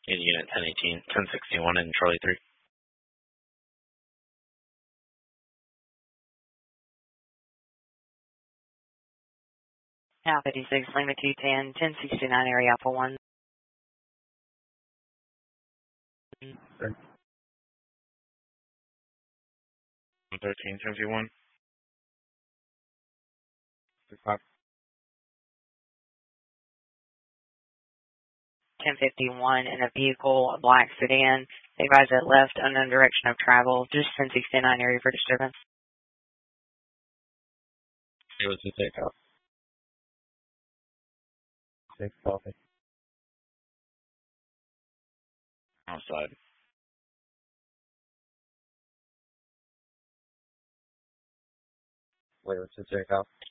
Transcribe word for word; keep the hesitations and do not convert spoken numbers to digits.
In unit ten eighteen, ten sixty-one in Charlie three. Now fifty-six, Lima two ten, ten sixty-nine area Alpha one. Sure. thirteen, ten fifty-one. ten fifty-one in a vehicle, a black sedan. They rise at left, unknown direction of travel, just ten sixty-nine area for disturbance. It was a takeout. Take coffee. Outside. Wait, what's the takeout?